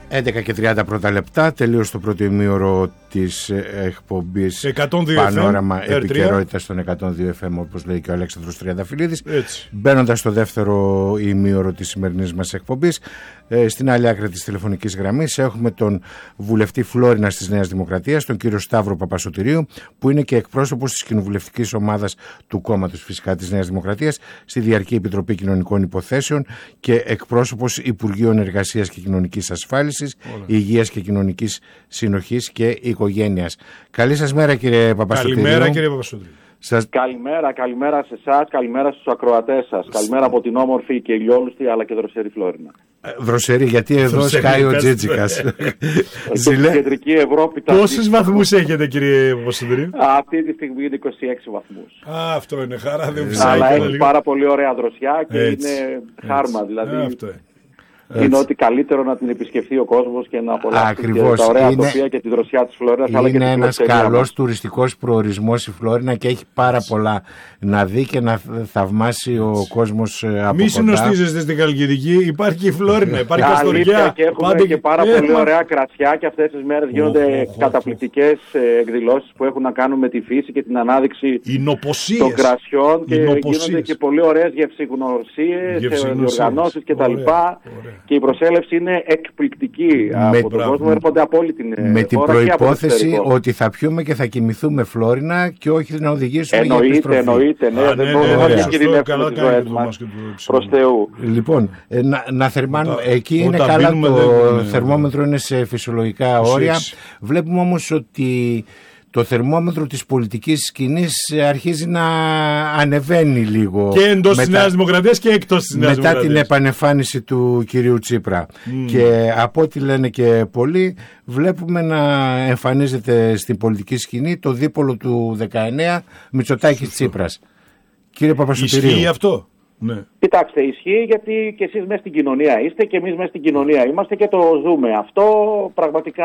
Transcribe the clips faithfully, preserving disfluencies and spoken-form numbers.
έντεκα και τριάντα πρώτα λεπτά, τελείωσε το πρώτο ημίωρο της εκπομπής Πανόραμα Επικαιρότητα στον εκατόν δύο εφ εμ, όπως λέει και ο Αλέξανδρος Τριανταφυλλίδης. Μπαίνοντας στο δεύτερο ημίωρο της σημερινής μας εκπομπής, ε, στην άλλη άκρη της τηλεφωνικής γραμμής έχουμε τον βουλευτή Φλόρινας της Νέας Δημοκρατίας, τον κύριο Σταύρο Παπασωτηρίου, που είναι και εκπρόσωπος της κοινοβουλευτικής ομάδας του κόμματος φυσικά της Νέας Δημοκρατίας στη Διαρκή Επιτροπή Κοινωνικών Υποθέσεων και εκπρόσωπος Υπουργείων Εργασίας και Κοινωνικής Ασφάλισης, Όλα. Υγείας και Κοινωνικής Συνοχής και Οικογένειας. Καλή σας μέρα, κύριε Παπασωτηρίου. Καλημέρα, κύριε Παπασωτηρίου. Σας... Καλημέρα, καλημέρα σε εσάς, καλημέρα στους ακροατές σας. Καλημέρα από την όμορφη και ηλιόλουστη αλλά και δροσερή Φλόρινα. Ε, δροσερή, γιατί εδώ σκάει ο Τζίτζικας. Στην κεντρική Ευρώπη. Πόσους βαθμούς έχετε, κύριε Παπασωτηρίου? Αυτή τη στιγμή είναι είκοσι έξι βαθμούς. Α, αυτό είναι χαρά, δεν ψάχνει. Αλλά έχει πάρα πολύ ωραία δροσιά και έτσι, είναι χάρμα, δηλαδή. Α, αυτό είναι. Είναι έτσι. Ότι καλύτερο να την επισκεφθεί ο κόσμος και να απολαύσει τα ωραία τοπία και τη δροσιά της Φλόρινας. Είναι, είναι ένας καλός τουριστικός προορισμός η Φλόρινα και έχει πάρα πολλά να δει και να θαυμάσει ο κόσμος από κοντά. Μη συνοστίζεστε στην Καλκιδική, υπάρχει και η Φλόρινα, υπάρχει και Αστοριά. Και έχουμε Πάντε... και πάρα ε, πολύ ωραία κρασιά και αυτές τις μέρες γίνονται oh, oh, καταπληκτικές oh. εκδηλώσεις που έχουν να κάνουν με τη φύση και την ανάδειξη των κρασιών και γίνονται και πολύ ωραίες γευσηγνωσίες, διοργανώσεις κτλ. Και η προσέλευση είναι εκπληκτική με, από τον κόσμο, έρχονται από όλη την με την προϋπόθεση ότι θα πιούμε και θα κοιμηθούμε Φλόρινα και όχι να οδηγήσουμε εννοείται, για επιστροφή. Εννοείται, ναι, δεν μπορούμε να διακινδυνεύσουμε τις ζωές μας προς Θεού. Λοιπόν, να, να θερμάνουμε, εκεί είναι καλά, το θερμόμετρο είναι σε φυσιολογικά όρια. Βλέπουμε όμως ότι το θερμόμετρο της πολιτικής σκηνής αρχίζει να ανεβαίνει λίγο. Και εντός της Νέας Δημοκρατίας και εκτός της Νέας Δημοκρατίας. Μετά την επανεμφάνιση του κυρίου Τσίπρα. Mm. Και από ό,τι λένε και πολλοί, βλέπουμε να εμφανίζεται στην πολιτική σκηνή το δίπολο του δεκαεννέα Μητσοτάκης Τσίπρας. Κύριε Παπασωτηρίου. Ισχύει αυτό? Ναι. Κοιτάξτε, ισχύει γιατί και εσείς μέσα στην κοινωνία είστε και εμείς μέσα στην κοινωνία είμαστε και το ζούμε. Αυτό πραγματικά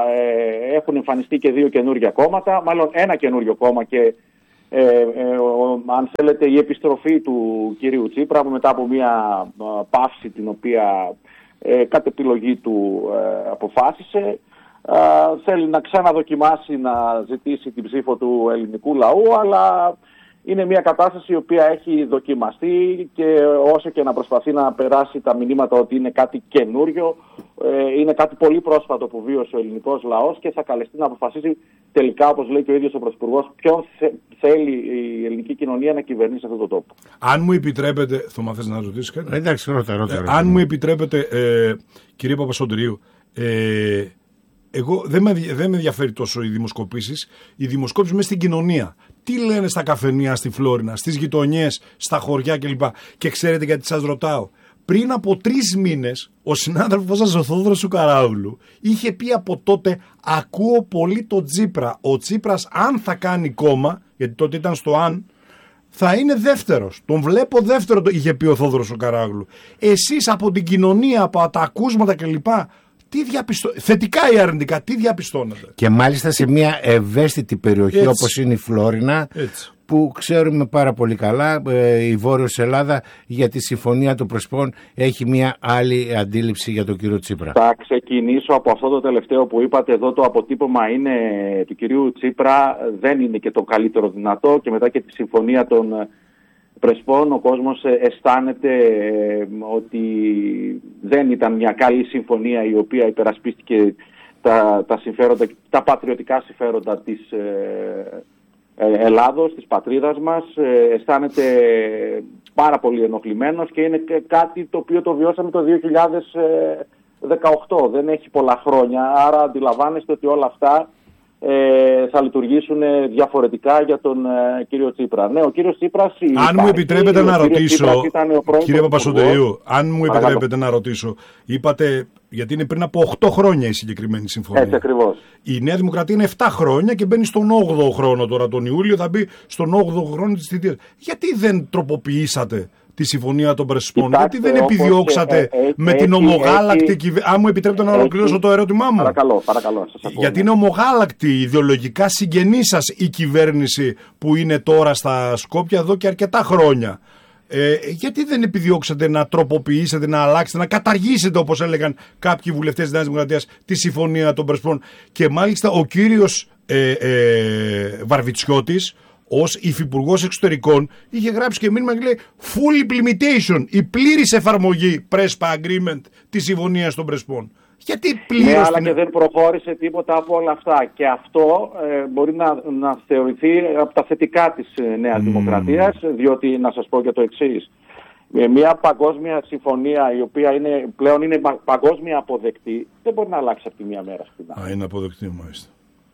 ε, έχουν εμφανιστεί και δύο καινούργια κόμματα, μάλλον ένα καινούριο κόμμα και ε, ε, ο, αν θέλετε η επιστροφή του κυρίου Τσίπρα μετά από μια ε, παύση την οποία ε, κατ' επιλογή του ε, αποφάσισε. Ε, θέλει να ξαναδοκιμάσει να ζητήσει την ψήφο του ελληνικού λαού, αλλά είναι μια κατάσταση η οποία έχει δοκιμαστεί και όσο και να προσπαθεί να περάσει τα μηνύματα ότι είναι κάτι καινούριο, είναι κάτι πολύ πρόσφατο που βίωσε ο ελληνικός λαός και θα καλεστεί να αποφασίσει τελικά, όπως λέει και ο ίδιος ο Πρωθυπουργός, ποιον θέλει η ελληνική κοινωνία να κυβερνήσει αυτόν τον τόπο. Αν μου επιτρέπετε, Θωμά, θες να ρωτήσεις κάτι? Εντάξει, ρώτα, ρώτα, ρώτα. Αν μου επιτρέπετε, ε, κύριε Παπασωτηρίου, ε, εγώ δεν με, δεν με ενδιαφέρει τόσο οι δημοσκοπήσεις. Οι δημοσκόπησεις μέσα στην κοινωνία. Τι λένε στα καφενεία στη Φλόρινα, στις γειτονιές, στα χωριά κλπ. Και ξέρετε γιατί σας ρωτάω? Πριν από τρεις μήνες, ο συνάδελφος σας ο Θόδωρος Σουκαράγλου είχε πει από τότε «Ακούω πολύ το Τσίπρα». Ο Τσίπρας, αν θα κάνει κόμμα, γιατί τότε ήταν στο «αν», θα είναι δεύτερος. Τον βλέπω δεύτερο, είχε πει ο Θόδωρος Σουκαράγλου. Εσείς από την κοινωνία, από τα ακούσματα κλπ. Τι διαπιστώ... Θετικά ή αρνητικά, τι διαπιστώνετε? Και μάλιστα σε μια ευαίσθητη περιοχή έτσι, όπως είναι η Φλόρινα, έτσι, που ξέρουμε πάρα πολύ καλά, ε, η Βόρειος Ελλάδα για τη Συμφωνία των Πρεσπών έχει μια άλλη αντίληψη για τον κύριο Τσίπρα. Θα ξεκινήσω από αυτό το τελευταίο που είπατε εδώ. Το αποτύπωμα είναι του κυρίου Τσίπρα, δεν είναι και το καλύτερο δυνατό και μετά και τη Συμφωνία των Πρεσπών ο κόσμος αισθάνεται ε, ότι δεν ήταν μια καλή συμφωνία η οποία υπερασπίστηκε τα, τα, συμφέροντα, τα πατριωτικά συμφέροντα της ε, ε, Ελλάδος, της πατρίδας μας. Ε, αισθάνεται πάρα πολύ ενοχλημένος και είναι κάτι το οποίο το βιώσαμε το δύο χιλιάδες δεκαοκτώ. Δεν έχει πολλά χρόνια, άρα αντιλαμβάνεστε ότι όλα αυτά Ε, θα λειτουργήσουν διαφορετικά για τον ε, κύριο Τσίπρα. Ναι, ο κύριος Τσίπρας... Αν υπάρχει, μου επιτρέπετε να ρωτήσω, κύριε Παπασωτηρίου, αν μου επιτρέπετε να ρωτήσω, είπατε, γιατί είναι πριν από οκτώ χρόνια η συγκεκριμένη συμφωνία. Έτσι ακριβώς. Η Νέα Δημοκρατία είναι επτά χρόνια και μπαίνει στον όγδοο χρόνο τώρα, τον Ιούλιο θα μπει στον όγδοο χρόνο της θητείας. Γιατί δεν τροποποιήσατε τη Συμφωνία των Πρεσπών? Γιατί δεν επιδιώξατε ε, ε, με την ομογάλακτη κυβέρνηση? Αν μου επιτρέπετε να ολοκληρώσω το ερώτημά μου. Παρακαλώ, παρακαλώ. Σας ακούω. Γιατί είναι ομογάλακτη, ιδεολογικά συγγενή σας η κυβέρνηση που είναι τώρα στα Σκόπια εδώ και αρκετά χρόνια. Ε, γιατί δεν επιδιώξατε να τροποποιήσετε, να αλλάξετε, να καταργήσετε, όπως έλεγαν κάποιοι βουλευτές της Νέας Δημοκρατίας, τη Συμφωνία των Πρεσπών? Και μάλιστα ο κύριος ε, ε, Βαρβιτσιώτης, ως υφυπουργός εξωτερικών, είχε γράψει και μήνυμα και λέει full implementation, η πλήρης εφαρμογή Prespa Agreement της Συμφωνίας των Πρεσπών. Γιατί πλήρως... Ναι, αλλά και δεν προχώρησε τίποτα από όλα αυτά. Και αυτό ε, μπορεί να, να θεωρηθεί από τα θετικά της Νέας mm. Δημοκρατίας, διότι να σας πω και το εξής. Ε, μια παγκόσμια συμφωνία η οποία είναι, πλέον είναι παγκόσμια αποδεκτή, δεν μπορεί να αλλάξει από τη μία μέρα στην άλλη. Α, είναι αποδεκτή μάλιστα.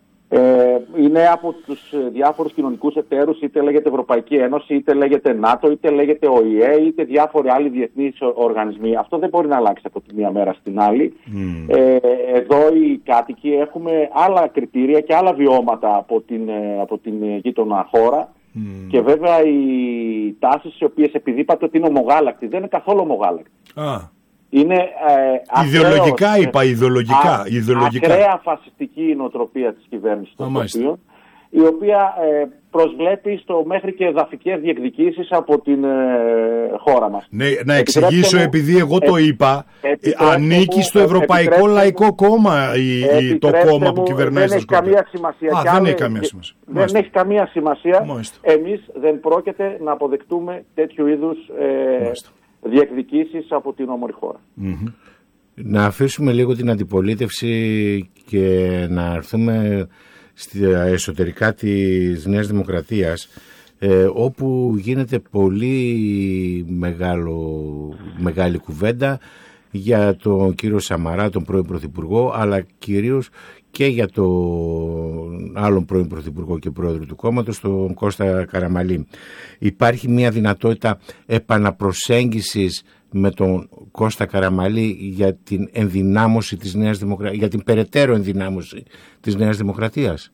Ε, είναι από τους διάφορους κοινωνικούς εταίρους, είτε λέγεται Ευρωπαϊκή Ένωση, είτε λέγεται ΝΑΤΟ, είτε λέγεται Ο Η Ε, είτε διάφοροι άλλοι διεθνείς οργανισμοί. Αυτό δεν μπορεί να αλλάξει από τη μία μέρα στην άλλη. Mm. Ε, εδώ οι κάτοικοι έχουμε άλλα κριτήρια και άλλα βιώματα από την, από την γείτονα χώρα. Mm. Και βέβαια οι τάσεις οι οποίες επειδή είπατε ότι είναι ομογάλακτοι, δεν είναι καθόλου ομογάλακτοι. Ah. Είναι ε, ιδεολογικά ακραίος, είπα, ιδεολογικά, α, ιδεολογικά. Ακραία φασιστική νοοτροπία της κυβέρνησης των Σκοπίων, η οποία ε, προσβλέπει στο μέχρι και εδαφικές διεκδικήσεις από την ε, χώρα μας. Ναι, να εξηγήσω, μου, επειδή εγώ το είπα, ε, ανήκει στο Ευρωπαϊκό μου, Λαϊκό Κόμμα η, η, το κόμμα μου, που κυβερνάει στα Σκοπία. Δεν έχει καμία σημασία. Α, δεν έχει καμία σημασία. Δεν Μάλιστα. έχει καμία σημασία. Μάλιστα. Εμείς δεν πρόκειται να αποδεκτούμε τέτοιου είδους ε, διεκδικήσεις από την όμορφη χώρα. Mm-hmm. Να αφήσουμε λίγο την αντιπολίτευση και να έρθουμε στα εσωτερικά της Νέας Δημοκρατίας, ε, όπου γίνεται πολύ μεγάλο, μεγάλη κουβέντα για τον κύριο Σαμαρά, τον πρώην Πρωθυπουργό, αλλά κυρίως και για τον άλλον πρώην Πρωθυπουργό και πρόεδρο του κόμματος, τον Κώστα Καραμαλή. Υπάρχει μια δυνατότητα επαναπροσέγγισης με τον Κώστα Καραμαλή για την ενδυνάμωση της Νέας Δημοκρατίας, για την περαιτέρω ενδυνάμωση της Νέας Δημοκρατίας?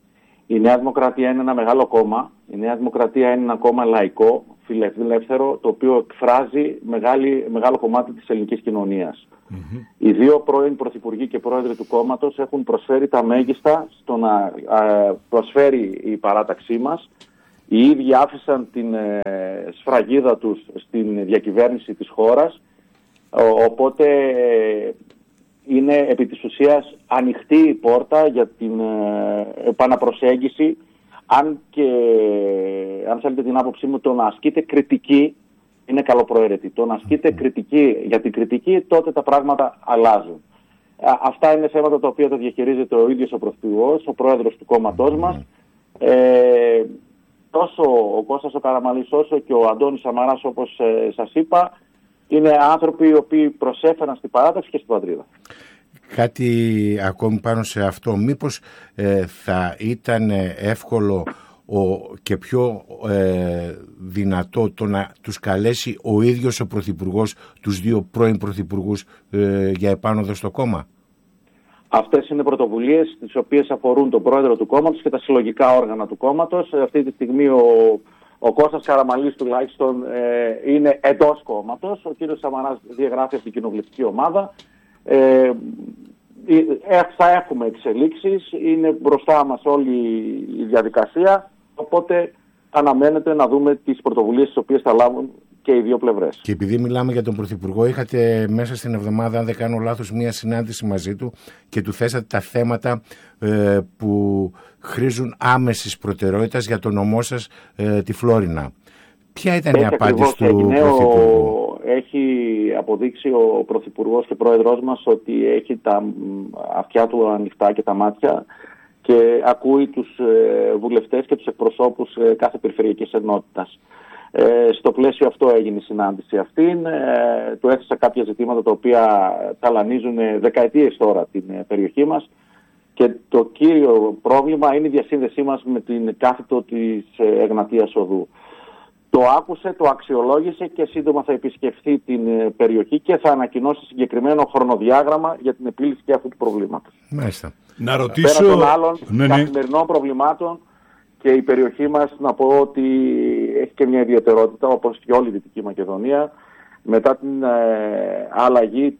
Η Νέα Δημοκρατία είναι ένα μεγάλο κόμμα. Η Νέα Δημοκρατία είναι ένα κόμμα λαϊκό, φιλελεύθερο, το οποίο εκφράζει μεγάλη, μεγάλο κομμάτι της ελληνικής κοινωνίας. Mm-hmm. Οι δύο πρώην πρωθυπουργοί και πρόεδροι του κόμματος έχουν προσφέρει τα μέγιστα στο να α, προσφέρει η παράταξή μας. Οι ίδιοι άφησαν την ε, σφραγίδα τους στην διακυβέρνηση της χώρας, ο, οπότε ε, είναι επί της ουσίας ανοιχτή η πόρτα για την ε, επαναπροσέγγιση, αν και, αν θέλετε την άποψή μου, το να ασκείτε κριτική είναι καλοπροαίρετη. Το να ασκείτε κριτική για την κριτική, τότε τα πράγματα αλλάζουν. Α, αυτά είναι θέματα τα οποία τα διαχειρίζεται ο ίδιος ο Πρωθυπουργός, ο πρόεδρος του κόμματός μας. Ε, τόσο ο Κώστας ο Καραμαλής όσο και ο Αντώνης Σαμαράς, όπως ε, σας είπα, είναι άνθρωποι οι οποίοι προσέφεραν στην παράταξη και στην πατρίδα. Κάτι ακόμη πάνω σε αυτό, μήπως ε, θα ήταν εύκολο ο, και πιο ε, δυνατό το να τους καλέσει ο ίδιος ο Πρωθυπουργός τους δύο πρώην Πρωθυπουργούς ε, για επάνωδο στο κόμμα? Αυτές είναι πρωτοβουλίες τις οποίες αφορούν τον πρόεδρο του κόμματος και τα συλλογικά όργανα του κόμματος. Αυτή τη στιγμή ο, ο Κώστας Καραμαλής τουλάχιστον ε, είναι εντός κόμματος. Ο κύριος Σαμαράς διαγράφει από την κοινοβουλευτική ομάδα. Ε, θα έχουμε εξελίξεις, είναι μπροστά μας όλη η διαδικασία, οπότε αναμένεται να δούμε τις πρωτοβουλίες τις οποίες θα λάβουν και οι δύο πλευρές. Και επειδή μιλάμε για τον Πρωθυπουργό, είχατε μέσα στην εβδομάδα, αν δεν κάνω λάθος, μία συνάντηση μαζί του και του θέσατε τα θέματα ε, που χρήζουν άμεσης προτεραιότητας για το νομό σας, ε, τη Φλόρινα. Ποια ήταν Έτσι η απάντηση του Πρωθυπουργού? Έχει αποδείξει ο Πρωθυπουργός και πρόεδρός μας ότι έχει τα αυτιά του ανοιχτά και τα μάτια και ακούει τους ε, βουλευτές και τους εκπροσώπους ε, κάθε περιφερειακής ενότητας. Ε, στο πλαίσιο αυτό έγινε η συνάντηση αυτή. Ε, του έθεσα κάποια ζητήματα τα οποία ταλανίζουν δεκαετίες τώρα την ε, περιοχή μας και το κύριο πρόβλημα είναι η διασύνδεσή μας με την κάθετο της ε, Εγνατίας Οδού. Το άκουσε, το αξιολόγησε και σύντομα θα επισκεφθεί την ε, περιοχή και θα ανακοινώσει συγκεκριμένο χρονοδιάγραμμα για την επίλυση και αυτού του προβλήματος. Μάλιστα. Να ρωτήσω... Πέρα των άλλων ναι, ναι. καθημερινών προβλημάτων, και η περιοχή μας, να πω ότι έχει και μια ιδιαιτερότητα, όπως και όλη η Δυτική Μακεδονία, μετά την ε, αλλαγή της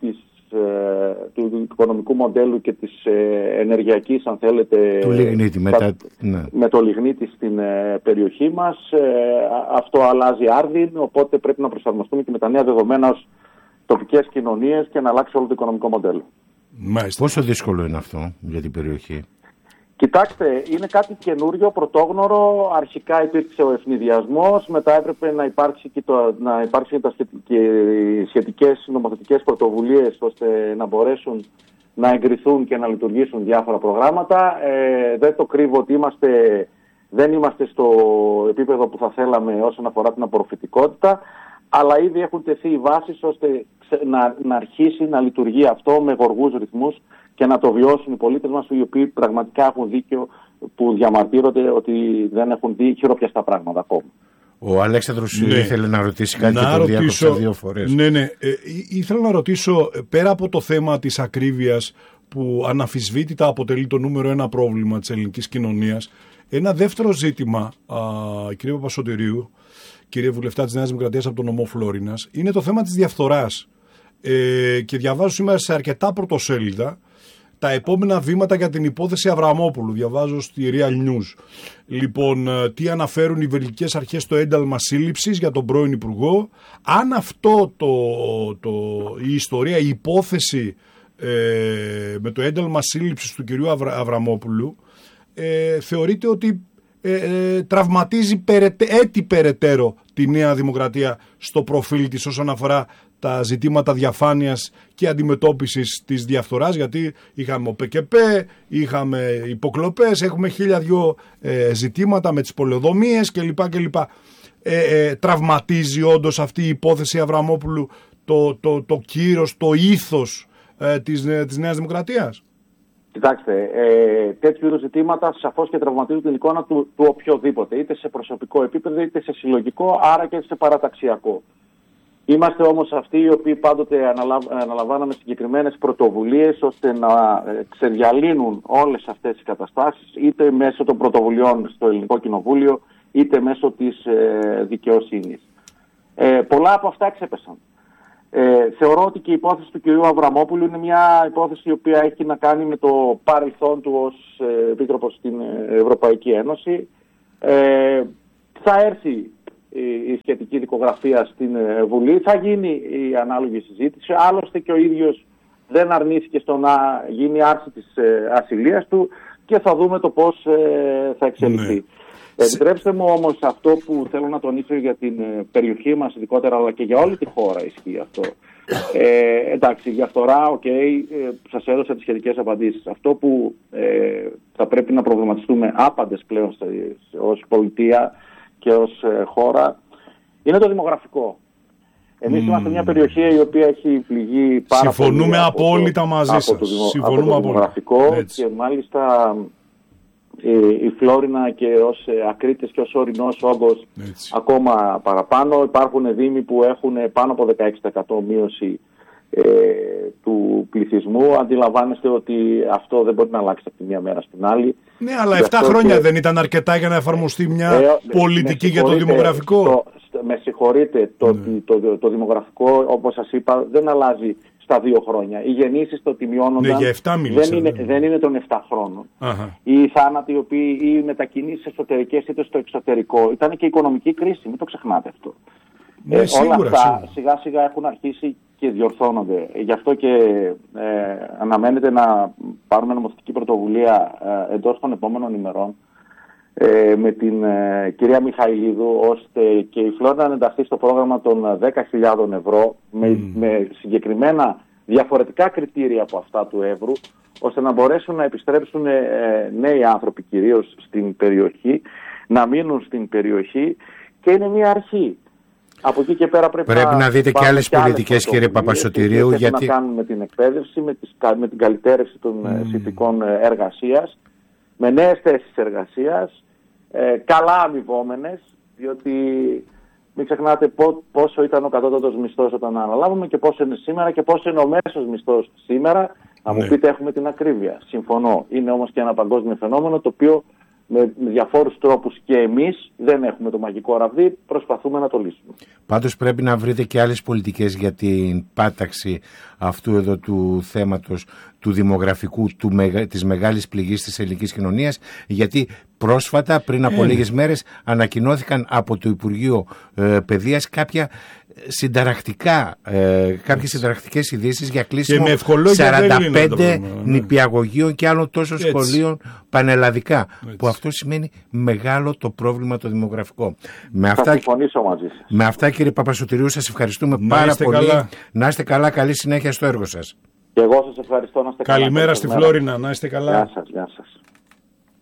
ε, του οικονομικού μοντέλου και της ε, ενεργειακής, αν θέλετε, του λιγνίτη, μετά, ναι. με το λιγνίτη στην ε, περιοχή μας. Ε, αυτό αλλάζει άρδιν, οπότε πρέπει να προσαρμοστούμε και με τα νέα δεδομένα ως τοπικές κοινωνίες και να αλλάξει όλο το οικονομικό μοντέλο. Μάλιστα. Πόσο δύσκολο είναι αυτό για την περιοχή? Κοιτάξτε, είναι κάτι καινούριο, πρωτόγνωρο. Αρχικά υπήρξε ο ευνηδιασμός, μετά έπρεπε να υπάρξει και, το, να υπάρξει και οι σχετικές νομοθετικές πρωτοβουλίες ώστε να μπορέσουν να εγκριθούν και να λειτουργήσουν διάφορα προγράμματα. Ε, δεν το κρύβω ότι είμαστε, δεν είμαστε στο επίπεδο που θα θέλαμε όσον αφορά την απορροφητικότητα, αλλά ήδη έχουν τεθεί οι βάσεις ώστε να, να αρχίσει να λειτουργεί αυτό με γοργούς ρυθμούς και να το βιώσουν οι πολίτες μας, οι οποίοι πραγματικά έχουν δίκιο που διαμαρτύρονται ότι δεν έχουν δει χειροπιαστά πράγματα ακόμα. Ο Αλέξανδρος ναι. ήθελε να ρωτήσει κάτι να και τον διάκοψα δύο φορές. Ναι, ναι. Ε, ήθελα να ρωτήσω, πέρα από το θέμα της ακρίβειας που αναμφισβήτητα αποτελεί το νούμερο ένα πρόβλημα της ελληνικής κοινωνίας, ένα δεύτερο ζήτημα, α, κύριε Παπασωτηρίου, κύριε Βουλευτά της Νέας Δημοκρατίας από τον νομό Φλόρινας, είναι το θέμα της διαφθοράς. Ε, και διαβάζω σήμερα σε αρκετά πρωτοσέλιδα τα επόμενα βήματα για την υπόθεση Αβραμόπουλου. Διαβάζω στη Real News. Λοιπόν, τι αναφέρουν οι βελγικές αρχές στο ένταλμα σύλληψης για τον πρώην Υπουργό. Αν αυτό το, το, η ιστορία, η υπόθεση ε, με το ένταλμα σύλληψης του κυρίου Αβρα, Αβραμόπουλου ε, θεωρείται ότι ε, ε, τραυματίζει περαιτέ, έτη περαιτέρω τη Νέα Δημοκρατία στο προφίλ της όσον αφορά τα ζητήματα διαφάνειας και αντιμετώπισης της διαφθοράς, γιατί είχαμε ο ΠΚΠ, είχαμε υποκλοπές, έχουμε χίλια δυο ε, ζητήματα με τις πολεοδομίες κλπ. κλπ. Ε, ε, τραυματίζει όντως αυτή η υπόθεση Αβραμόπουλου το, το, το κύρος, το ήθος ε, της, ε, της Νέας Δημοκρατίας? Κοιτάξτε, ε, τέτοιου είδους ζητήματα σαφώς και τραυματίζουν την εικόνα του, του οποιοδήποτε, είτε σε προσωπικό επίπεδο, είτε σε συλλογικό, άρα και σε παραταξιακό. Είμαστε όμως αυτοί οι οποίοι πάντοτε αναλαμβ, αναλαμβάναμε συγκεκριμένες πρωτοβουλίες ώστε να ξεδιαλύνουν όλες αυτές τις καταστάσεις, είτε μέσω των πρωτοβουλειών στο Ελληνικό Κοινοβούλιο, είτε μέσω της ε, δικαιοσύνης. Ε, πολλά από αυτά ξέπεσαν. Ε, θεωρώ ότι και η υπόθεση του κυρίου Αβραμόπουλου είναι μια υπόθεση η οποία έχει να κάνει με το παρελθόν του ως ε, επίτροπος στην Ευρωπαϊκή Ένωση. Ε, θα έρθει η σχετική δικογραφία στην Βουλή, θα γίνει η ανάλογη συζήτηση. Άλλωστε και ο ίδιος δεν αρνήθηκε στο να γίνει άρση της ασυλίας του και θα δούμε το πώς θα εξελιχθεί. Ναι. Επιτρέψτε μου όμως αυτό που θέλω να τονίσω για την περιοχή μας ειδικότερα, αλλά και για όλη τη χώρα ισχύει αυτό. Ε, εντάξει, διαφθορά, οκ, okay, σας έδωσα τις σχετικές απαντήσεις. Αυτό που ε, θα πρέπει να προβληματιστούμε άπαντες πλέον ως πολιτεία και ως ε, χώρα είναι το δημογραφικό. Εμείς mm. είμαστε μια περιοχή η οποία έχει πληγεί πάρα Συμφωνούμε πολύ απόλυτα από το, μαζί σας. Από το, Συμφωνούμε από το δημογραφικό έτσι. Και μάλιστα η, η Φλόρινα και ως ε, Ακρίτες και ως ορεινός όγκος έτσι. Ακόμα παραπάνω. Υπάρχουν δήμοι που έχουν πάνω από δεκαέξι τοις εκατό μείωση ε, του πληθυσμού. Αντιλαμβάνεστε ότι αυτό δεν μπορεί να αλλάξει από τη μία μέρα στην άλλη. Ναι, αλλά επτά χρόνια και... δεν ήταν αρκετά για να εφαρμοστεί μια ε, πολιτική για το δημογραφικό. Το, με συγχωρείτε, το, ναι. το, το, το δημογραφικό, όπως σας είπα, δεν αλλάζει στα δύο χρόνια. Οι γεννήσεις το ότι μειώνονταν ναι, δεν, είναι, δεν είναι των επτά χρόνων. Αχα. Οι θάνατοι, οι οποίοι οι μετακινήσεις εσωτερικές είτε στο εξωτερικό, ήταν και η οικονομική κρίση, μην το ξεχνάτε αυτό. Ναι, ε, σίγουρα, όλα αυτά σίγουρα. σιγά σιγά έχουν αρχίσει και διορθώνονται. Γι' αυτό και ε, αναμένεται να πάρουμε νομοθετική πρωτοβουλία ε, εντός των επόμενων ημερών ε, με την ε, κυρία Μιχαηλίδου, ώστε και η Φλόρινα να ενταχθεί στο πρόγραμμα των δέκα χιλιάδων ευρώ με, mm. με συγκεκριμένα διαφορετικά κριτήρια από αυτά του Εύρου, ώστε να μπορέσουν να επιστρέψουν ε, νέοι άνθρωποι κυρίως στην περιοχή, να μείνουν στην περιοχή, και είναι μια αρχή. Από εκεί και πέρα πρέπει, πρέπει να, να δείτε και άλλες πολιτικές, κύριε Παπασωτηρίου. Γιατί να κάνουμε με την εκπαίδευση, με, τις, με την καλυτέρευση των mm. συνθηκών εργασίας, με νέες θέσεις εργασίας, ε, καλά αμοιβόμενες, διότι μην ξεχνάτε πό, πόσο ήταν ο κατώτατος μισθός όταν αναλάβουμε και πόσο είναι σήμερα και πόσο είναι ο μέσος μισθός σήμερα. Να μου ναι. πείτε, έχουμε την ακρίβεια. Συμφωνώ. Είναι όμως και ένα παγκόσμιο φαινόμενο το οποίο με διαφόρους τρόπους και εμείς δεν έχουμε το μαγικό ραβδί, προσπαθούμε να το λύσουμε. Πάντως πρέπει να βρείτε και άλλες πολιτικές για την πάταξη αυτού εδώ του θέματος του δημογραφικού, του, της μεγάλης πληγής της ελληνικής κοινωνίας, γιατί πρόσφατα πριν από ε, λίγες μέρες ανακοινώθηκαν από το Υπουργείο ε, Παιδείας κάποια συνταρακτικά, ε, κάποιες συνταρακτικές ειδήσεις για κλείσιμο σαράντα πέντε νηπιαγωγείων και άλλων τόσο έτσι. Σχολείων πανελλαδικά, έτσι. Που αυτό σημαίνει μεγάλο το πρόβλημα το δημογραφικό. Με αυτά, συμφωνήσω μαζί σας. Με αυτά, κύριε Παπασωτηρίου, σας ευχαριστούμε να πάρα πολύ. Καλά. Να είστε καλά, καλή συνέχεια στο έργο σας. Και εγώ σας ευχαριστώ, να είστε καλά. Καλημέρα στη Φλόρινα, να είστε καλά. Γεια σας, γεια σας.